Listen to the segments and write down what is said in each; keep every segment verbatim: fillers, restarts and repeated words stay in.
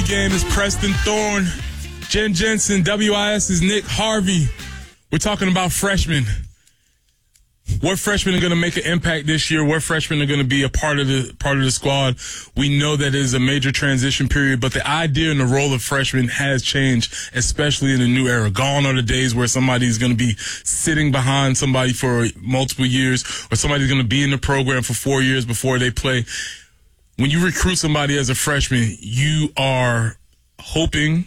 game is Preston Thorne, Jen Jensen, W I S's Nick Harvey. We're talking about freshmen. What freshmen are going to make an impact this year? What freshmen are going to be a part of the part of the squad? We know that it is a major transition period, but the idea and the role of freshmen has changed, especially in the new era. Gone are the days where somebody is going to be sitting behind somebody for multiple years, or somebody's going to be in the program for four years before they play. When you recruit somebody as a freshman, you are hoping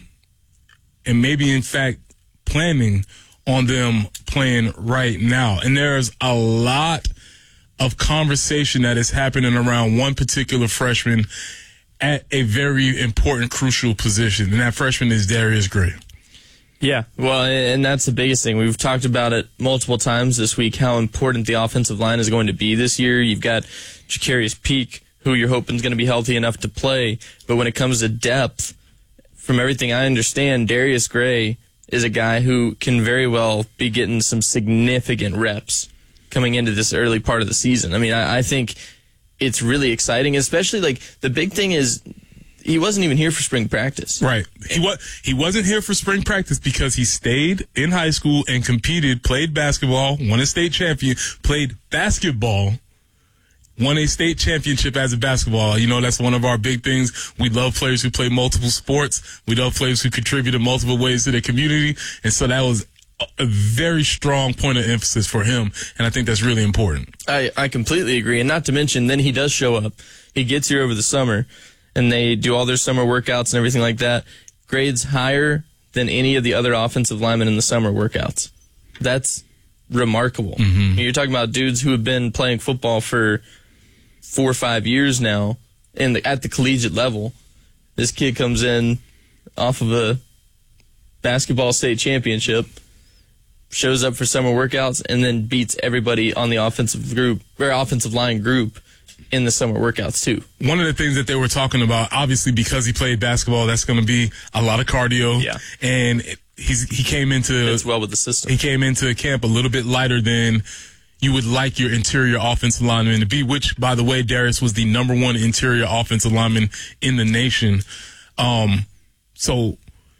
and maybe, in fact, planning on them playing right now. And there's a lot of conversation that is happening around one particular freshman at a very important, crucial position. And that freshman is Darius Gray. Yeah, well, and that's the biggest thing. We've talked about it multiple times this week, how important the offensive line is going to be this year. You've got Jacarius Peak, who you're hoping is going to be healthy enough to play. But when it comes to depth, from everything I understand, Darius Gray is a guy who can very well be getting some significant reps coming into this early part of the season. I mean, I, I think it's really exciting, especially like the big thing is he wasn't even here for spring practice. Right. He was, he wasn't here for spring practice because he stayed in high school and competed, played basketball, won a state champion, played basketball, won a state championship as a basketball. You know, that's one of our big things. We love players who play multiple sports. We love players who contribute in multiple ways to their community. And so that was a very strong point of emphasis for him. And I think that's really important. I, I completely agree. And not to mention, then he does show up. He gets here over the summer, and they do all their summer workouts and everything like that. Grades higher than any of the other offensive linemen in the summer workouts. That's remarkable. Mm-hmm. You're talking about dudes who have been playing football for four or five years now in the, at the collegiate level. This kid comes in off of a basketball state championship, shows up for summer workouts, and then beats everybody on the offensive group or offensive line group in the summer workouts too. One of the things that they were talking about, obviously because he played basketball, that's going to be a lot of cardio. Yeah. And he's he came into Fits well with the system. He came into camp a little bit lighter than you would like your interior offensive lineman to be, which, by the way, Darius was the number one interior offensive lineman in the nation. Um, so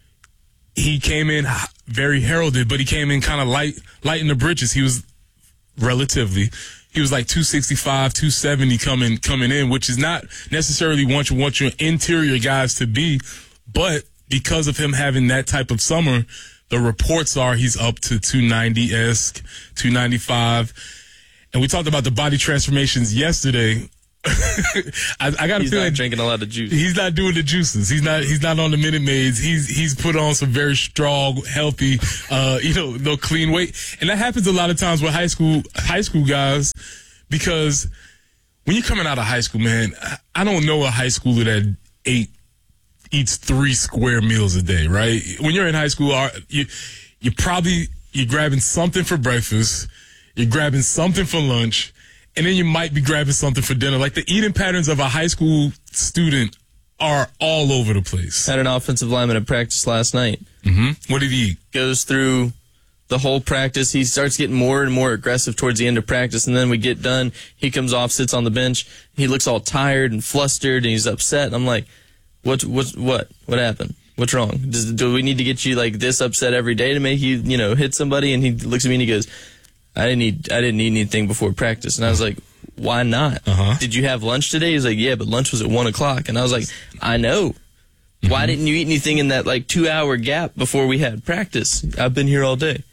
he came in very heralded, but he came in kind of light, light in the britches. He was relatively, he was like two sixty-five, two seventy coming, coming in, which is not necessarily what you want your interior guys to be, but because of him having that type of summer, the reports are he's up to two ninety-esque, two ninety-five. And we talked about the body transformations yesterday. I, I got to feel like not drinking a lot of juice. He's not doing the juices. He's not. He's not on the Minute Maids. He's he's put on some very strong, healthy, uh, you know, no clean weight. And that happens a lot of times with high school high school guys, because when you're coming out of high school, man, I don't know a high schooler that ate. eats three square meals a day, right? When you're in high school, you you probably you're grabbing something for breakfast, you're grabbing something for lunch, and then you might be grabbing something for dinner. Like the eating patterns of a high school student are all over the place. Had an offensive lineman at practice last night. Mm-hmm. What did he eat? Goes through the whole practice. He starts getting more and more aggressive towards the end of practice, and then we get done. He comes off, sits on the bench. He looks all tired and flustered, and he's upset. And I'm like, What, what, what, what happened? What's wrong? Does, do we need to get you like this upset every day to make you, you know, hit somebody? And he looks at me and he goes, I didn't eat, I didn't eat anything before practice. And I was like, why not? Uh-huh. Did you have lunch today? He's like, yeah, but lunch was at one o'clock. And I was like, I know. Mm-hmm. Why didn't you eat anything in that like two hour gap before we had practice? I've been here all day.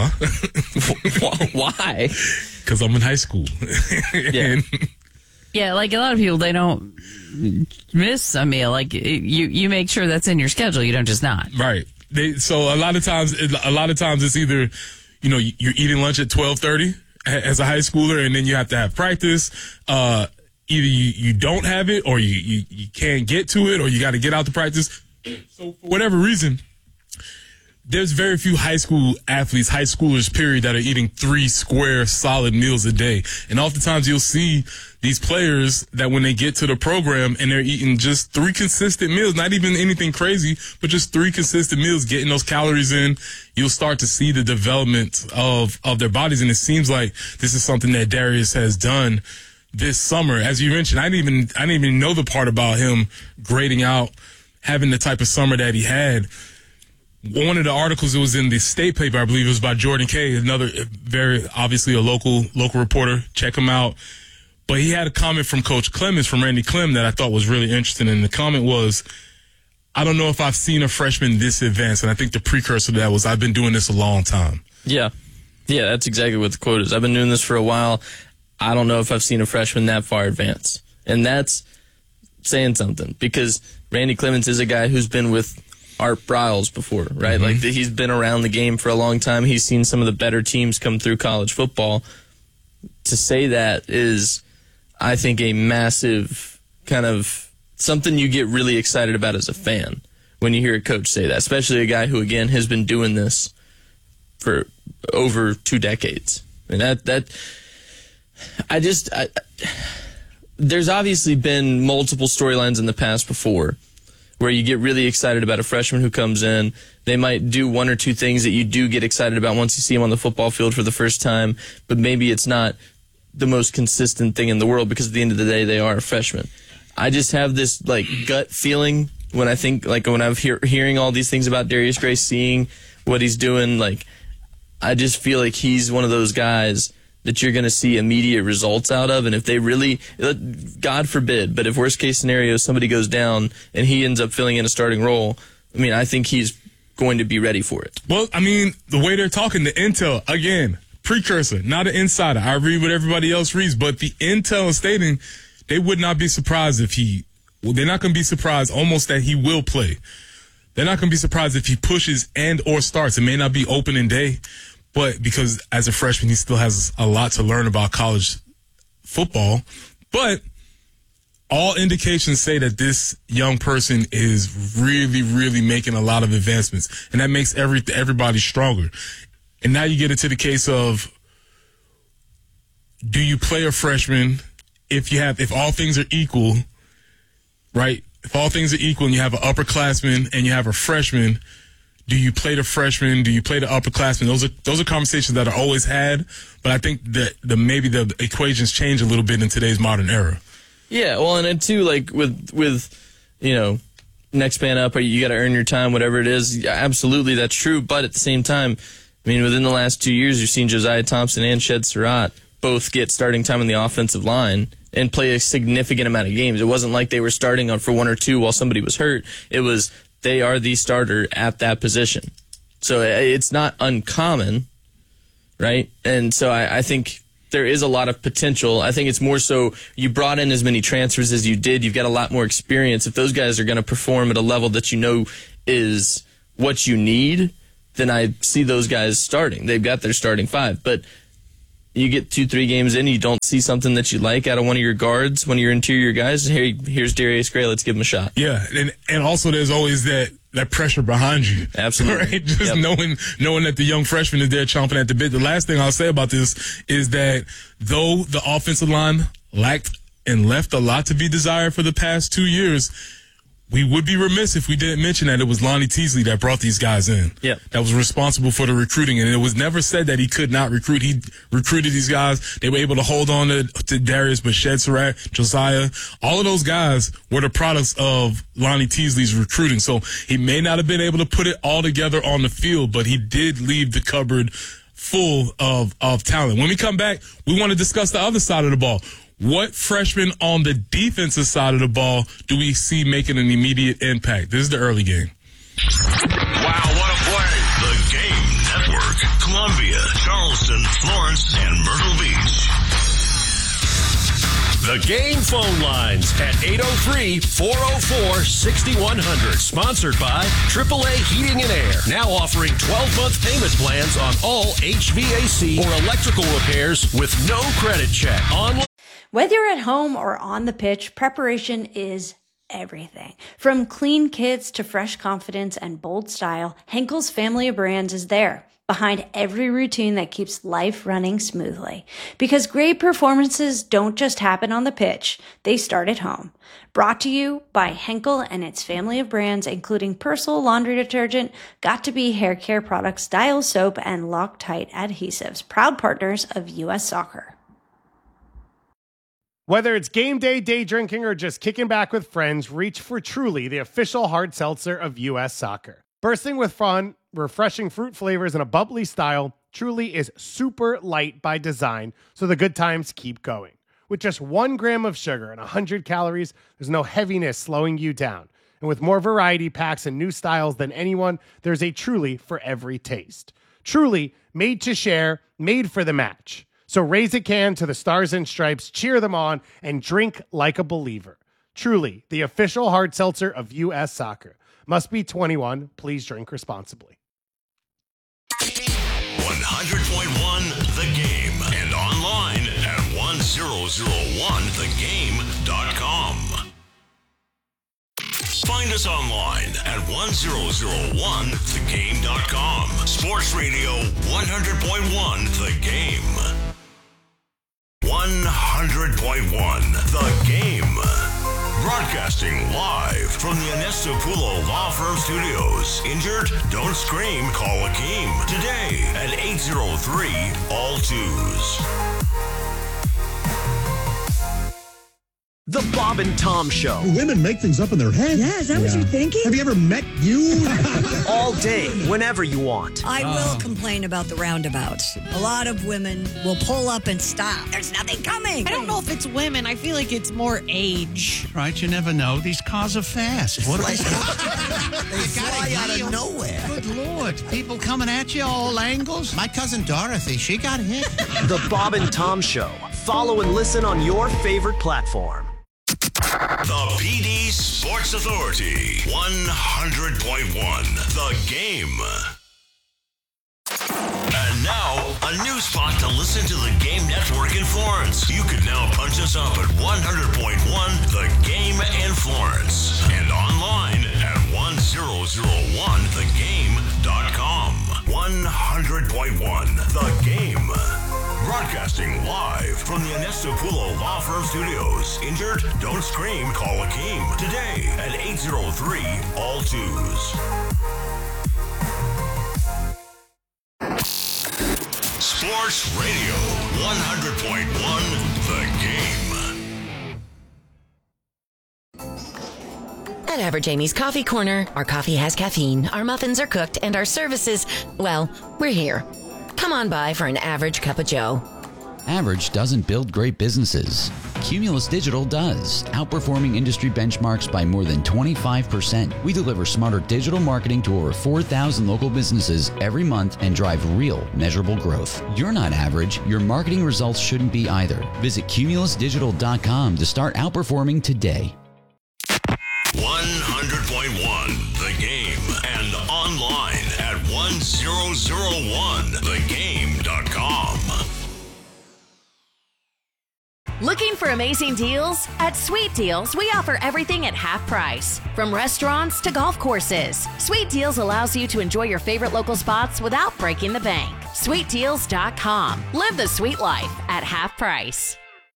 Uh-huh. Why? Because I'm in high school. Yeah. Yeah, like a lot of people, they don't miss a meal. Like you, you make sure that's in your schedule. You don't just not. Right. They, so a lot of times, a lot of times it's either, you know, you're eating lunch at twelve thirty as a high schooler, and then you have to have practice. Uh, either you, you don't have it, or you, you, you can't get to it, or you got to get out to practice. So for whatever reason, there's very few high school athletes, high schoolers, period, that are eating three square solid meals a day. And oftentimes you'll see these players that when they get to the program and they're eating just three consistent meals, not even anything crazy, but just three consistent meals, getting those calories in, you'll start to see the development of, of their bodies. And it seems like this is something that Darius has done this summer. As you mentioned, I didn't even, I didn't even know the part about him grading out having the type of summer that he had. One of the articles, it was in the State paper, I believe it was by Jordan Kay, another very obviously a local local reporter. Check him out. But he had a comment from Coach Clemens, from Randy Clem, that I thought was really interesting. And the comment was, I don't know if I've seen a freshman this advanced. And I think the precursor to that was, I've been doing this a long time. Yeah. Yeah, that's exactly what the quote is. I've been doing this for a while. I don't know if I've seen a freshman that far advanced. And that's saying something, because Randy Clemens is a guy who's been with Art Briles before, right? Mm-hmm. Like, he's been around the game for a long time. He's seen some of the better teams come through college football. To say that is, I think, a massive kind of something you get really excited about as a fan when you hear a coach say that, especially a guy who, again, has been doing this for over two decades. And that, that, I just, I, there's obviously been multiple storylines in the past before where you get really excited about a freshman who comes in. They might do one or two things that you do get excited about once you see them on the football field for the first time, but maybe it's not the most consistent thing in the world, because at the end of the day, they are a freshman. I just have this like gut feeling when I think, like when I'm hear, hearing all these things about Darius Gray, seeing what he's doing, like I just feel like he's one of those guys that you're going to see immediate results out of. And if they really, God forbid, but if worst case scenario, somebody goes down and he ends up filling in a starting role, I mean, I think he's going to be ready for it. Well, I mean, the way they're talking, the intel, again, precursor, not an insider. I read what everybody else reads, but the intel is stating they would not be surprised if he, well, they're not going to be surprised almost that he will play. They're not going to be surprised if he pushes and or starts. It may not be opening day, but because as a freshman, he still has a lot to learn about college football. But all indications say that this young person is really, really making a lot of advancements, and that makes every everybody stronger. And now you get into the case of, do you play a freshman if you have, if all things are equal, right? If all things are equal and you have an upperclassman and you have a freshman, do you play the freshman? Do you play the upperclassman? Those are those are conversations that are always had, but I think that the maybe the equations change a little bit in today's modern era. Yeah, well, and then too, like with with you know, next man up, or you got to earn your time, whatever it is. Absolutely, that's true. But at the same time, I mean, within the last two years, you've seen Josiah Thompson and Shed Surratt both get starting time in the offensive line and play a significant amount of games. It wasn't like they were starting on for one or two while somebody was hurt. It was they are the starter at that position. So it's not uncommon, right? And so I, I think there is a lot of potential. I think it's more so you brought in as many transfers as you did. You've got a lot more experience. If those guys are going to perform at a level that you know is what you need, then I see those guys starting. They've got their starting five. But you get two, three games in, you don't see something that you like out of one of your guards, one of your interior guys. Here, here's Darius Gray. Let's give him a shot. Yeah, and and also there's always that that pressure behind you. Absolutely, right? Just yep. knowing knowing that the young freshman is there chomping at the bit. The last thing I'll say about this is that though the offensive line lacked and left a lot to be desired for the past two years, we would be remiss if we didn't mention that it was Lonnie Teasley that brought these guys in. Yeah. That was responsible for the recruiting. And it was never said that he could not recruit. He recruited these guys. They were able to hold on to, to Darius, but Shed Surratt, Josiah, all of those guys were the products of Lonnie Teasley's recruiting. So he may not have been able to put it all together on the field, but he did leave the cupboard full of, of talent. When we come back, we want to discuss the other side of the ball. What freshman on the defensive side of the ball do we see making an immediate impact? This is the early game. Wow, what a play. The Game Network. Columbia, Charleston, Florence, and Myrtle Beach. The Game phone lines at eight oh three, four oh four, six one hundred. Sponsored by triple A Heating and Air. Now offering twelve-month payment plans on all H V A C or electrical repairs with no credit check. Online. Whether you're at home or on the pitch, preparation is everything. From clean kits to fresh confidence and bold style, Henkel's family of brands is there, behind every routine that keeps life running smoothly. Because great performances don't just happen on the pitch, they start at home. Brought to you by Henkel and its family of brands, including Persil laundry detergent, Got2b hair care products, Dial soap, and Loctite adhesives, proud partners of U S Soccer. Whether it's game day, day drinking, or just kicking back with friends, reach for Truly, the official hard seltzer of U S Soccer. Bursting with fun, refreshing fruit flavors, and a bubbly style, Truly is super light by design, so the good times keep going. With just one gram of sugar and one hundred calories, there's no heaviness slowing you down. And with more variety packs and new styles than anyone, there's a Truly for every taste. Truly, made to share, made for the match. So raise a can to the Stars and Stripes, cheer them on, and drink like a believer. Truly, the official hard seltzer of U S Soccer. Must be twenty-one. Please drink responsibly. one hundred point one The Game and online at one thousand one the game dot com. Find us online at one thousand one the game dot com. Sports Radio one hundred point one The Game. one hundred point one The Game. Broadcasting live from the Anestopulo Law Firm Studios. Injured? Don't scream. Call Akeem today at eight oh three all twos. The Bob and Tom Show. Women make things up in their head. Yeah, is that yeah. what you're thinking? Have you ever met you? All day, whenever you want. I uh. will complain about the roundabouts. A lot of women will pull up and stop. There's nothing coming. I don't know if it's women. I feel like it's more age. Right, you never know. These cars are fast. What are they? They fly out of nowhere. Good Lord. People coming at you all angles. My cousin Dorothy, she got hit. The Bob and Tom Show. Follow and listen on your favorite platform. The P D Sports Authority, one hundred point one The Game. And now, a new spot to listen to the Game Network in Florence. You can now punch us up at one hundred point one The Game in Florence. And online at one thousand one the game dot com. one hundred point one The Game. Broadcasting live from the Anestopulo Law Firm Studios. Injured? Don't scream. Call Akeem today at eight oh three all twos. Sports Radio one hundred point one The Game. At Average Amy's Coffee Corner, our coffee has caffeine, our muffins are cooked, and our services, well, we're here. Come on by for an average cup of joe. Average doesn't build great businesses. Cumulus Digital does, outperforming industry benchmarks by more than twenty-five percent. We deliver smarter digital marketing to over four thousand local businesses every month and drive real, measurable growth. You're not average. Your marketing results shouldn't be either. Visit cumulus digital dot com to start outperforming today. one hundred point one The Game and online at one thousand one the game dot com. Looking for amazing deals? At Sweet Deals, we offer everything at half price. From restaurants to golf courses, Sweet Deals allows you to enjoy your favorite local spots without breaking the bank. sweet deals dot com. Live the sweet life at half price.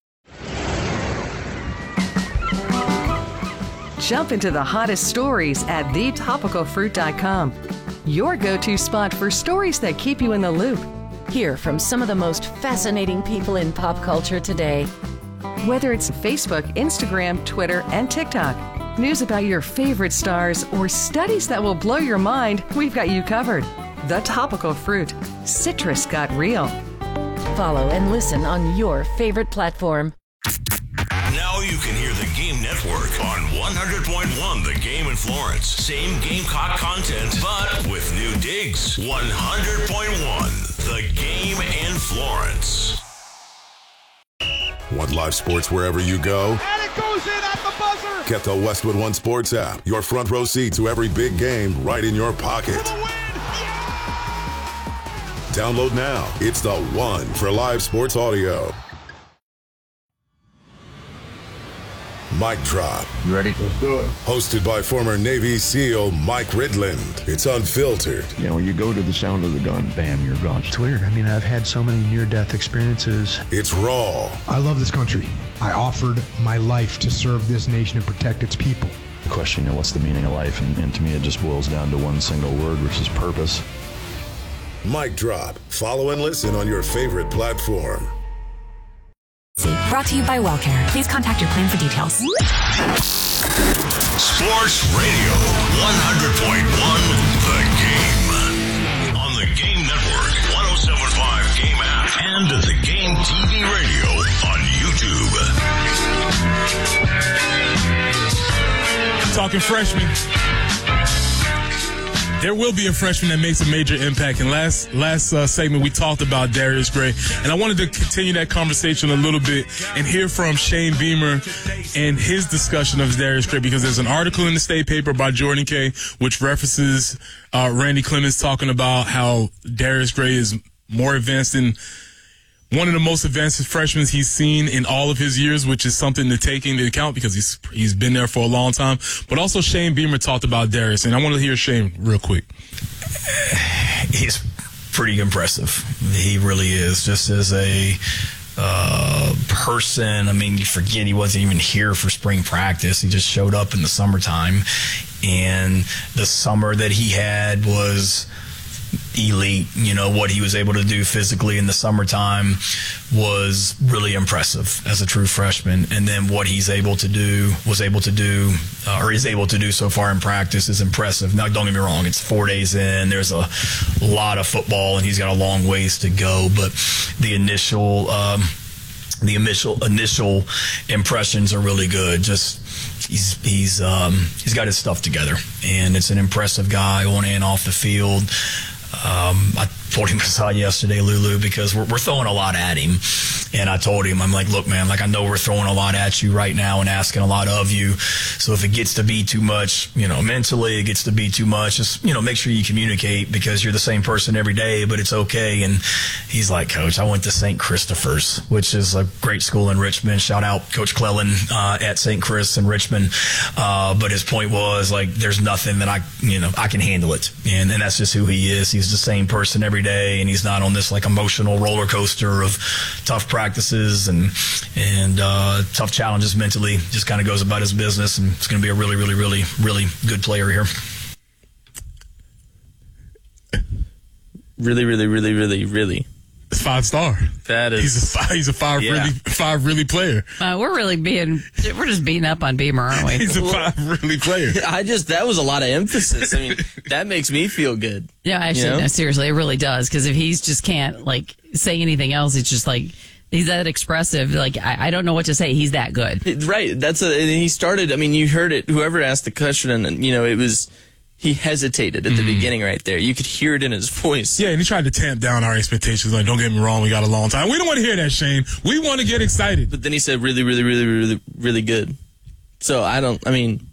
Jump into the hottest stories at the topical fruit dot com. Your go-to spot for stories that keep you in the loop. Hear from some of the most fascinating people in pop culture today. Whether it's Facebook, Instagram, Twitter, and TikTok, news about your favorite stars, or studies that will blow your mind, we've got you covered. The Topical Fruit. Citrus got real. Follow and listen on your favorite platform. Now you can hear the Game Network on one hundred point one The Game in Florence. Same Gamecock content, but with new digs. one hundred point one The Game in Florence. Want live sports wherever you go? And it goes in at the buzzer! Get the Westwood One Sports app. Your front row seat to every big game right in your pocket. For the win! Yeah! Download now. It's the one for live sports audio. Mic Drop. You ready? Let's do it. Hosted by former Navy SEAL Mike Ridland. It's unfiltered. You know, when you go to the sound of the gun, bam, you're gone. It's weird. I mean, I've had so many near-death experiences. It's raw. I love this country. I offered my life to serve this nation and protect its people. The question, you know, what's the meaning of life? And, and to me, it just boils down to one single word, which is purpose. Mic Drop. Follow and listen on your favorite platform. See? Brought to you by WellCare. Please contact your plan for details. Sports Radio one hundred point one The Game. On the Game Network, ten seventy-five Game app, and the Game T V radio on YouTube. Talking freshmen. There will be a freshman that makes a major impact. And last last uh, segment, we talked about Darius Gray. And I wanted to continue that conversation a little bit and hear from Shane Beamer and his discussion of Darius Gray, because there's an article in the State paper by Jordan Kay, which references uh, Randy Clemens talking about how Darius Gray is more advanced than one of the most advanced freshmen he's seen in all of his years, which is something to take into account because he's he's been there for a long time. But also Shane Beamer talked about Darius, and I want to hear Shane real quick. He's pretty impressive. He really is. Just as a uh, person, I mean, you forget he wasn't even here for spring practice. He just showed up in the summertime, and the summer that he had was elite. You know, what he was able to do physically in the summertime was really impressive as a true freshman. And then what he's able to do, was able to do, uh, or is able to do so far in practice is impressive. Now, don't get me wrong, it's four days in. There's a lot of football, and he's got a long ways to go. But the initial, um, the initial, initial impressions are really good. Just He's he's um, he's got his stuff together, and it's an impressive guy on and off the field. Um, I told him I saw yesterday, Lulu, because we're, we're throwing a lot at him. And I told him, I'm like, look, man, like I know we're throwing a lot at you right now and asking a lot of you. So if it gets to be too much, you know, mentally, it gets to be too much, just, you know, make sure you communicate, because you're the same person every day, but it's okay. And he's like, Coach, I went to Saint Christopher's, which is a great school in Richmond. Shout out Coach Clellan uh, at Saint Chris in Richmond. Uh, but his point was, like, there's nothing that I, you know, I can handle it. And, and that's just who he is. He's the same person every day, and he's not on this, like, emotional roller coaster of tough practices and and uh, tough challenges mentally. Just kind of goes about his business, and it's going to be a really, really, really, really good player here. Really, really, really, really, really. Five star. That is. He's a five, he's a five yeah. really five really player. Uh, we're really being we're just beating up on Beamer, aren't we? He's a five really player. I just that was a lot of emphasis. I mean, that makes me feel good. Yeah, actually, you know? no, seriously, it really does. Because if he's just can't like say anything else, it's just like he's that expressive. Like I, I don't know what to say. He's that good. Right. That's a. And he started. I mean, you heard it. Whoever asked the question, and you know, it was. He hesitated at the mm. beginning right there. You could hear it in his voice. Yeah, and he tried to tamp down our expectations. Like, don't get me wrong, we got a long time. We don't want to hear that, Shane. We want to get excited. But then he said really, really, really, really, really good. So I don't, I mean.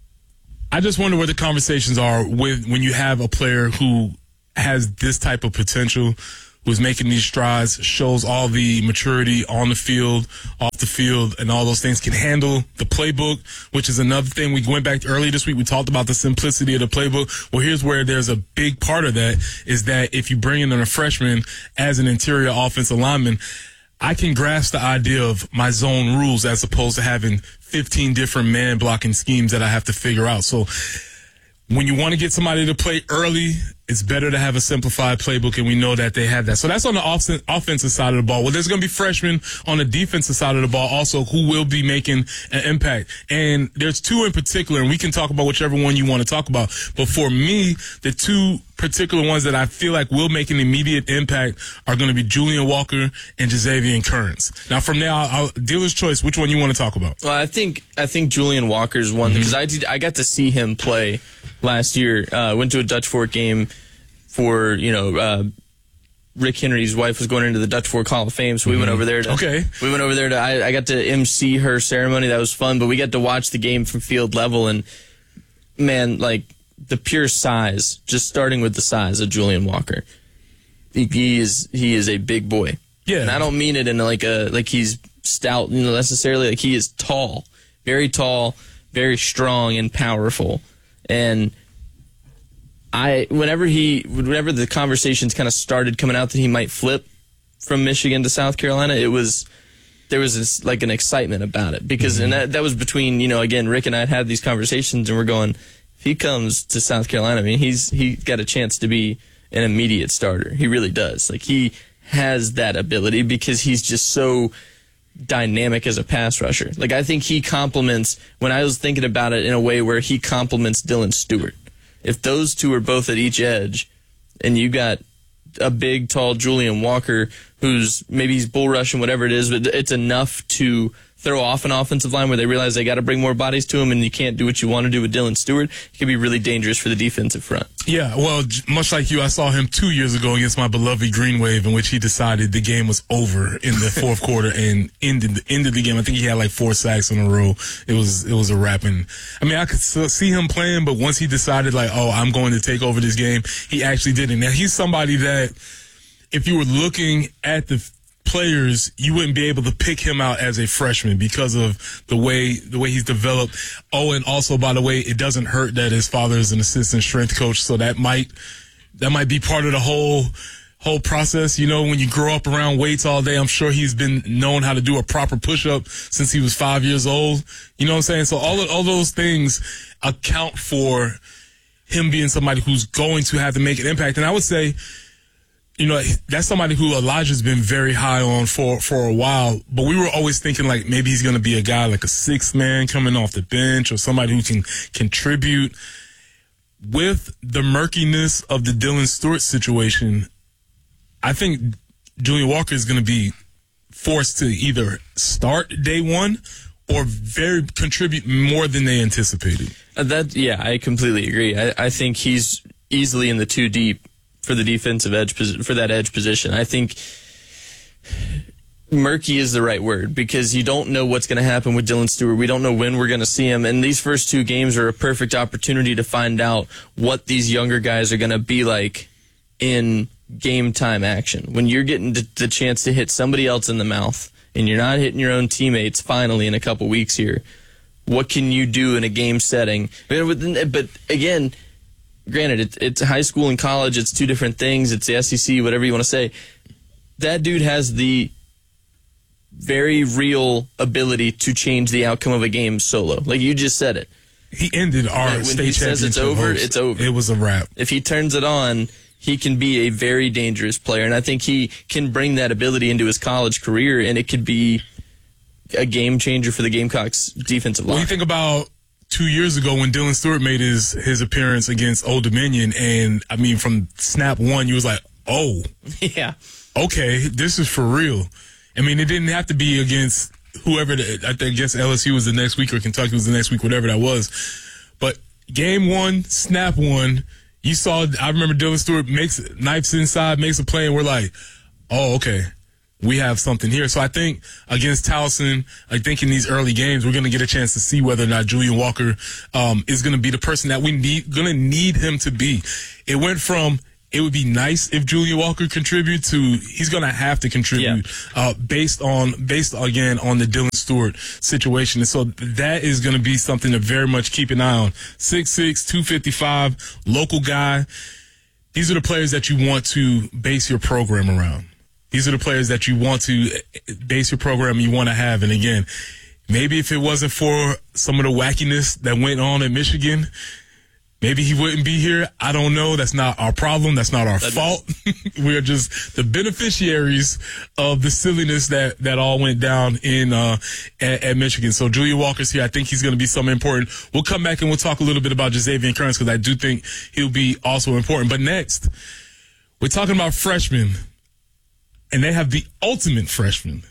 I just wonder what the conversations are with when you have a player who has this type of potential, who's making these strides, shows all the maturity on the field, off the field, and all those things, can handle the playbook, which is another thing. We went back early this week, we talked about the simplicity of the playbook. Well, here's where there's a big part of that, is that if you bring in a freshman as an interior offensive lineman, I can grasp the idea of my zone rules as opposed to having fifteen different man blocking schemes that I have to figure out. So when you want to get somebody to play early, it's better to have a simplified playbook, and we know that they have that. So that's on the off- offensive side of the ball. Well, there's going to be freshmen on the defensive side of the ball also who will be making an impact. And there's two in particular, and we can talk about whichever one you want to talk about. But for me, the two particular ones that I feel like will make an immediate impact are going to be Julian Walker and Jazavian Kearns. Now, from there, I'll, I'll dealer's choice. Which one you want to talk about? Well, I think I think Julian Walker's one, because mm-hmm. I did, I got to see him play last year. Uh, went to a Dutch Fork game for, you know, uh, Rick Henry's wife was going into the Dutch Fork Hall of Fame, so we mm-hmm. went over there to, okay. we went over there to, I, I got to M C her ceremony. That was fun, but we got to watch the game from field level, and man, like the pure size, just starting with the size of Julian Walker. He, he is, he is a big boy. Yeah. And I don't mean it in like a, like he's stout, you know, necessarily. Like he is tall, very tall, very strong and powerful. And I, whenever he, whenever the conversations kind of started coming out that he might flip from Michigan to South Carolina, it was, there was this, like an excitement about it, because, mm-hmm. and that, that was between, you know, again, Rick and I had had these conversations, and we're going, if he comes to South Carolina, I mean, he's, he got a chance to be an immediate starter. He really does. Like he has that ability, because he's just so dynamic as a pass rusher. Like, I think he complements, when I was thinking about it in a way where he complements Dylan Stewart. If those two are both at each edge, and you got a big, tall Julian Walker who's maybe he's bull rushing, whatever it is, but it's enough to throw off an offensive line where they realize they got to bring more bodies to him and you can't do what you want to do with Dylan Stewart, it can be really dangerous for the defensive front. Yeah, well, much like you, I saw him two years ago against my beloved Green Wave, in which he decided the game was over in the fourth quarter and ended the, ended the game. I think he had like four sacks in a row. It was it was a wrap. And I mean, I could still see him playing, but once he decided, like, oh, I'm going to take over this game, he actually did it. Now, he's somebody that, if you were looking at the players, you wouldn't be able to pick him out as a freshman because of the way the way he's developed. Oh, and also, by the way, it doesn't hurt that his father is an assistant strength coach, so that might that might be part of the whole whole process. You know, when you grow up around weights all day, I'm sure he's been known how to do a proper push-up since he was five years old. You know what I'm saying? So all of, all those things account for him being somebody who's going to have to make an impact. And I would say, you know, that's somebody who Elijah's been very high on for, for a while, but we were always thinking like maybe he's going to be a guy like a sixth man coming off the bench or somebody who can contribute. With the murkiness of the Dylan Stewart situation, I think Julian Walker is going to be forced to either start day one or very contribute more than they anticipated. Uh, that, yeah, I completely agree. I, I think he's easily in the two deep for the defensive edge, for that edge position. I think murky is the right word because you don't know what's going to happen with Dylan Stewart. We don't know when we're going to see him. And these first two games are a perfect opportunity to find out what these younger guys are going to be like in game time action. When you're getting the chance to hit somebody else in the mouth and you're not hitting your own teammates finally in a couple weeks here, what can you do in a game setting? But again, granted, it's, it's high school and college. It's two different things. It's the S E C, whatever you want to say. That dude has the very real ability to change the outcome of a game solo. Like you just said it. He ended our when state he says it's over, host. It's over. It was a wrap. If he turns it on, he can be a very dangerous player. And I think he can bring that ability into his college career, and it could be a game changer for the Gamecocks defensive line. When you think about two years ago when Dylan Stewart made his, his appearance against Old Dominion, and, I mean, from snap one, you was like, oh. Yeah. Okay, this is for real. I mean, it didn't have to be against whoever, the, I think, I guess L S U was the next week or Kentucky was the next week, whatever that was. But game one, snap one, you saw, I remember Dylan Stewart makes, knifes inside, makes a play, and we're like, oh, okay. We have something here. So I think against Towson, I think in these early games, we're going to get a chance to see whether or not Julian Walker um, is going to be the person that we need, going to need him to be. It went from, it would be nice if Julian Walker contribute to he's going to have to contribute yeah. uh, based on, based again on the Dylan Stewart situation. And so that is going to be something to very much keep an eye on. six six, two fifty-five, local guy. These are the players that you want to base your program around. These are the players that you want to base your program you want to have. And again, maybe if it wasn't for some of the wackiness that went on in Michigan, maybe he wouldn't be here. I don't know. That's not our problem. That's not our That'd fault. We are just the beneficiaries of the silliness that, that all went down in uh, at, at Michigan. So Julian Walker's here. I think he's going to be something important. We'll come back and we'll talk a little bit about Jazavian Kearns because I do think he'll be also important. But next, we're talking about freshmen. And they have the ultimate freshman.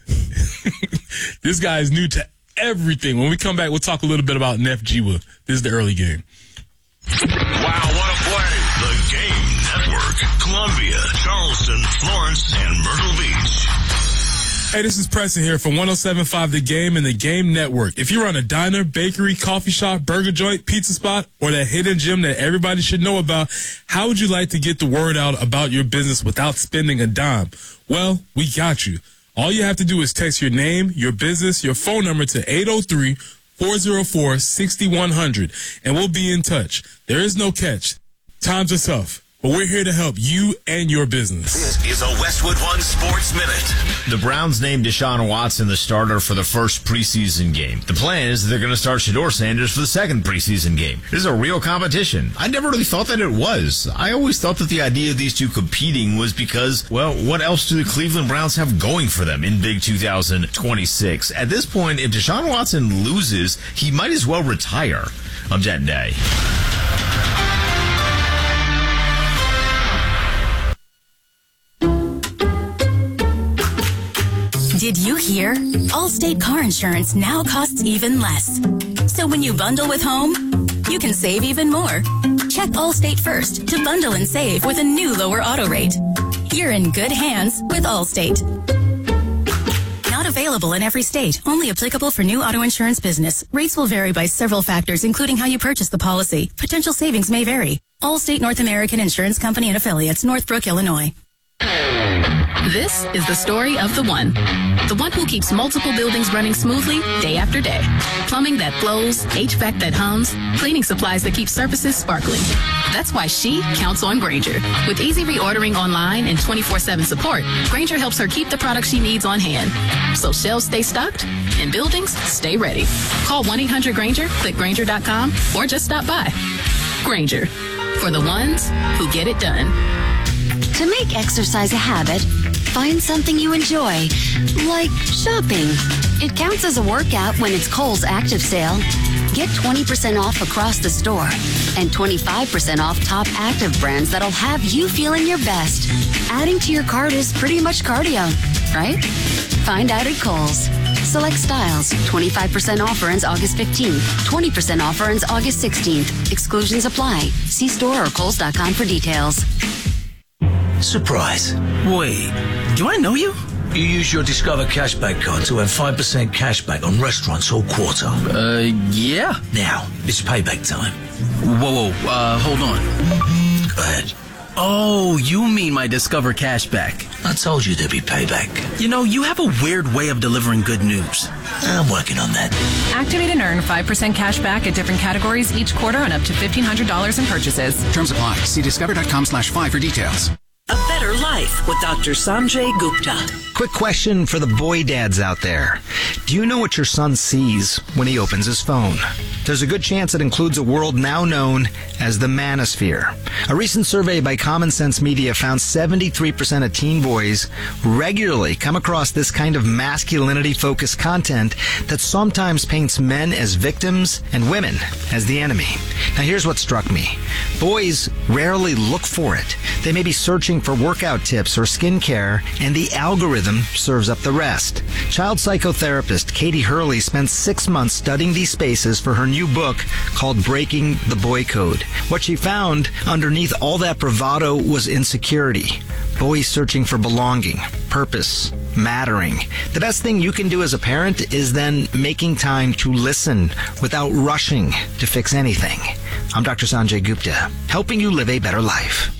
This guy is new to everything. When we come back, we'll talk a little bit about Neff Jiwa. This is the early game. Wow, what a play. The Game Network. Columbia, Charleston, Florence, and Myrtle Beach. Hey, this is Preston here from one oh seven point five The Game and The Game Network. If you run a diner, bakery, coffee shop, burger joint, pizza spot, or that hidden gem that everybody should know about, how would you like to get the word out about your business without spending a dime? Well, we got you. All you have to do is text your name, your business, your phone number to eight oh three, four oh four, six one zero zero, and we'll be in touch. There is no catch. Times are tough. but we're here to help you and your business. This is a Westwood One Sports Minute. The Browns named Deshaun Watson the starter for the first preseason game. The plan is that they're going to start Shedeur Sanders for the second preseason game. This is a real competition. I never really thought that it was. I always thought that the idea of these two competing was because, well, what else do the Cleveland Browns have going for them in Big two thousand twenty-six? At this point, if Deshaun Watson loses, he might as well retire. I'm Jet Day. Did you hear? Allstate car insurance now costs even less. So when you bundle with home, you can save even more. Check Allstate first to bundle and save with a new lower auto rate. You're in good hands with Allstate. Not available in every state. Only applicable for new auto insurance business. Rates will vary by several factors, including how you purchase the policy. Potential savings may vary. Allstate North American Insurance Company and Affiliates, Northbrook, Illinois. This is the story of the one. The one who keeps multiple buildings running smoothly day after day. Plumbing that flows, H V A C that hums, cleaning supplies that keep surfaces sparkling. That's why she counts on Grainger. With easy reordering online and twenty-four seven support, Grainger helps her keep the products she needs on hand. So shelves stay stocked and buildings stay ready. Call one eight hundred Grainger, click Grainger dot com, or just stop by. Grainger, for the ones who get it done. To make exercise a habit, find something you enjoy, like shopping. It counts as a workout when it's Kohl's Active Sale. Get twenty percent off across the store and twenty-five percent off top active brands that'll have you feeling your best. Adding to your cart is pretty much cardio, right? Find out at Kohl's. Select styles. twenty-five percent offer ends August fifteenth. twenty percent offer ends August sixteenth. Exclusions apply. See store or kohls dot com for details. Surprise. Wait, do I know you? You use your Discover Cashback card to earn five percent cashback on restaurants all quarter. Uh, yeah. Now, it's payback time. Whoa, whoa, uh, hold on. Go ahead. Oh, you mean my Discover Cashback. I told you there'd be payback. You know, you have a weird way of delivering good news. I'm working on that. Activate and earn five percent cash back at different categories each quarter on up to fifteen hundred dollars in purchases. Terms apply. See discover dot com slash five for details. A Better Life with Doctor Sanjay Gupta. Quick question for the boy dads out there. Do you know what your son sees when he opens his phone? There's a good chance it includes a world now known as the manosphere. A recent survey by Common Sense Media found seventy-three percent of teen boys regularly come across this kind of masculinity-focused content that sometimes paints men as victims and women as the enemy. Now here's what struck me. Boys rarely look for it. They may be searching for workout tips or skincare, and the algorithm serves up the rest. Child psychotherapist Katie Hurley spent six months studying these spaces for her new book called Breaking the Boy Code. What she found underneath all that bravado was insecurity. Boys searching for belonging, purpose, mattering. The best thing you can do as a parent is then making time to listen without rushing to fix anything. I'm Doctor Sanjay Gupta, helping you live a better life.